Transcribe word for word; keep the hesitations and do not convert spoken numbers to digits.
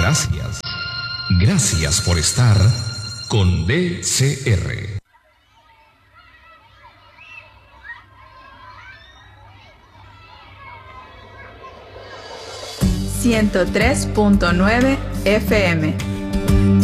Gracias. Gracias por estar con D C R. ciento tres punto nueve F M.